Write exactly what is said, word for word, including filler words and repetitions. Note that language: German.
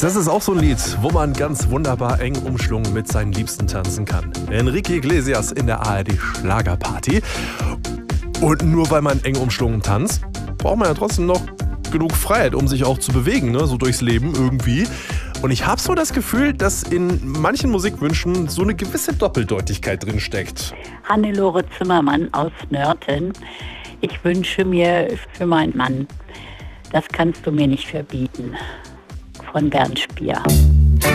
Das ist auch so ein Lied, wo man ganz wunderbar eng umschlungen mit seinen Liebsten tanzen kann. Enrique Iglesias in der A R D Schlagerparty. Und nur weil man eng umschlungen tanzt, braucht man ja trotzdem noch genug Freiheit, um sich auch zu bewegen, ne? So durchs Leben irgendwie. Und ich habe so das Gefühl, dass in manchen Musikwünschen so eine gewisse Doppeldeutigkeit drin steckt. Hannelore Zimmermann aus Nörten. Ich wünsche mir für meinen Mann, das kannst du mir nicht verbieten, von Bernd Spier.